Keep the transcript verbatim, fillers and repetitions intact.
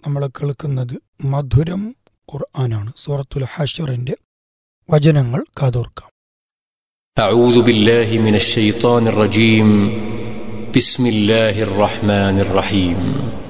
നമ്മൾ കേൾക്കുന്നത് മധുരം ഖുർആനാണ്. സൂറത്തുൽ ഹശ്റിന്റെ വചനങ്ങൾ കാതോർക്കാം. أعوذ بالله من الشيطان الرجيم. بسم الله الرحمن الرحيم.